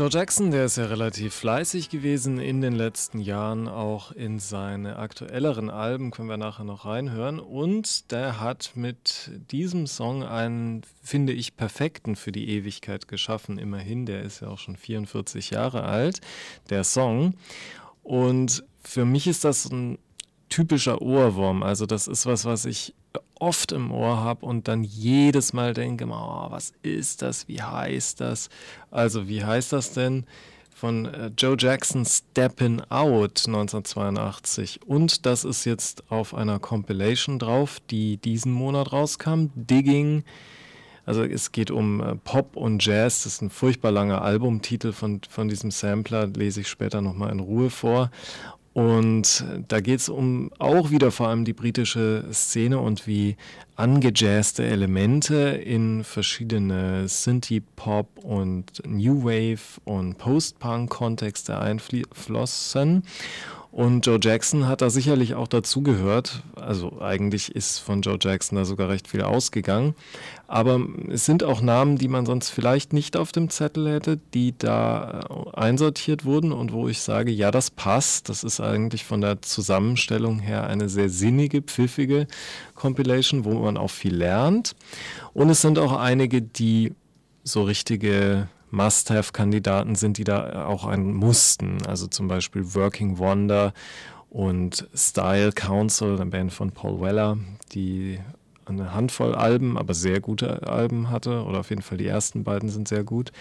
Joe Jackson, der ist ja relativ fleißig gewesen in den letzten Jahren, auch in seine aktuelleren Alben, können wir nachher noch reinhören. Und der hat mit diesem Song einen, finde ich, perfekten für die Ewigkeit geschaffen. Immerhin, der ist ja auch schon 44 Jahre alt, der Song. Und für mich ist das ein typischer Ohrwurm. Also das ist was ich oft im Ohr habe und dann jedes Mal denke, oh, was ist das, wie heißt das? Also wie heißt das denn? Von Joe Jackson Steppin' Out 1982. Und das ist jetzt auf einer Compilation drauf, die diesen Monat rauskam. Digging. Also es geht um Pop und Jazz. Das ist ein furchtbar langer Albumtitel von diesem Sampler, lese ich später nochmal in Ruhe vor. Und da geht es um auch wieder vor allem die britische Szene und wie angejazzte Elemente in verschiedene Synthie-Pop und New Wave und Post-Punk-Kontexte einflossen. Und Joe Jackson hat da sicherlich auch dazugehört. Also eigentlich ist von Joe Jackson da sogar recht viel ausgegangen. Aber es sind auch Namen, die man sonst vielleicht nicht auf dem Zettel hätte, die da einsortiert wurden und wo ich sage, ja, das passt. Das ist eigentlich von der Zusammenstellung her eine sehr sinnige, pfiffige Compilation, wo man auch viel lernt. Und es sind auch einige, die so richtige Must-Have-Kandidaten sind, die da auch einen mussten. Also zum Beispiel Working Wonder und Style Council, eine Band von Paul Weller, die eine Handvoll Alben, aber sehr gute Alben hatte. Oder auf jeden Fall die ersten beiden sind sehr gut.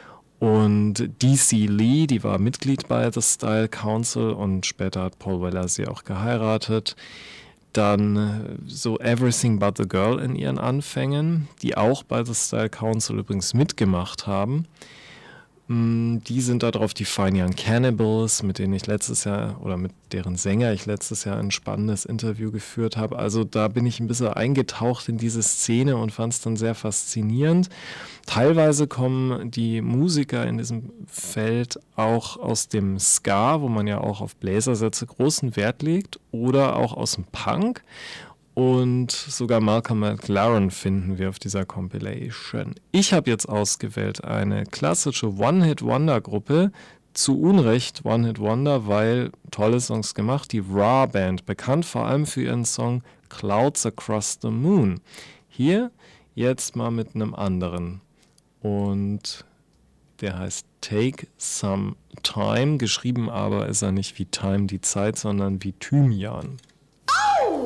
Und DC Lee, die war Mitglied bei The Style Council und später hat Paul Weller sie auch geheiratet. Dann so Everything But the Girl in ihren Anfängen, die auch bei The Style Council übrigens mitgemacht haben. Die sind da drauf, die Fine Young Cannibals, mit denen ich letztes Jahr oder mit deren Sänger ich letztes Jahr ein spannendes Interview geführt habe. Also da bin ich ein bisschen eingetaucht in diese Szene und fand es dann sehr faszinierend. Teilweise kommen die Musiker in diesem Feld auch aus dem Ska, wo man ja auch auf Bläsersätze großen Wert legt, oder auch aus dem Punk. Und sogar Malcolm McLaren finden wir auf dieser Compilation. Ich habe jetzt ausgewählt eine klassische One-Hit-Wonder-Gruppe. Zu Unrecht One-Hit-Wonder, weil tolle Songs gemacht. Die Ra Band, bekannt vor allem für ihren Song Clouds Across the Moon. Hier jetzt mal mit einem anderen. Und der heißt Take Some Time. Geschrieben aber ist er nicht wie Time, die Zeit, sondern wie Thymian.